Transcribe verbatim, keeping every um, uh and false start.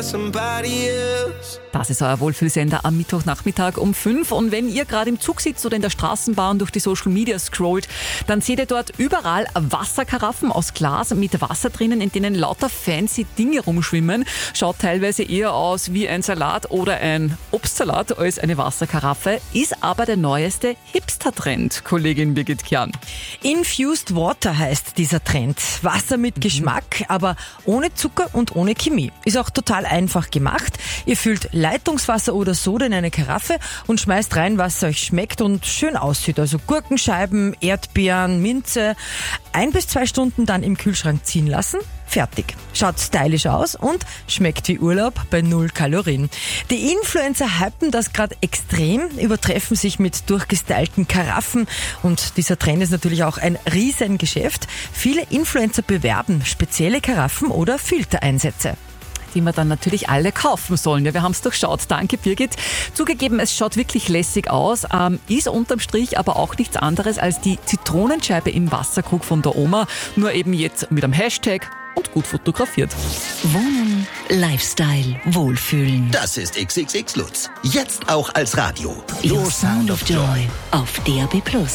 somebody else. Das ist euer Wohlfühlsender am Mittwochnachmittag um fünf. Und wenn ihr gerade im Zug sitzt oder in der Straßenbahn durch die Social Media scrollt, dann seht ihr dort überall Wasserkaraffen aus Glas mit Wasser drinnen, in denen lauter fancy Dinge rumschwimmen. Schaut teilweise eher aus wie ein Salat oder ein Obstsalat als eine Wasserkaraffe, ist aber der neueste Hipster-Trend, Kollegin Birgit Kern. Infused Water heißt dieser Trend. Wasser mit mhm. Geschmack, aber ohne Zucker und ohne Chemie. Ist auch total einfach gemacht. Ihr füllt Leitungswasser oder Soda in eine Karaffe und schmeißt rein, was euch schmeckt und schön aussieht. Also Gurkenscheiben, Erdbeeren, Minze. Ein bis zwei Stunden dann im Kühlschrank ziehen lassen. Fertig. Schaut stylisch aus und schmeckt wie Urlaub bei null Kalorien. Die Influencer hypen das gerade extrem, übertreffen sich mit durchgestylten Karaffen und dieser Trend ist natürlich auch ein Riesengeschäft. Viele Influencer bewerben spezielle Karaffen oder Filtereinsätze, die wir dann natürlich alle kaufen sollen. Ja, wir haben es durchschaut. Danke, Birgit. Zugegeben, es schaut wirklich lässig aus, ähm, ist unterm Strich aber auch nichts anderes als die Zitronenscheibe im Wasserkrug von der Oma, nur eben jetzt mit einem Hashtag und gut fotografiert. Wohnen, Lifestyle, Wohlfühlen. Das ist X X X Lutz. Jetzt auch als Radio. Your Sound of Joy auf D A B Plus.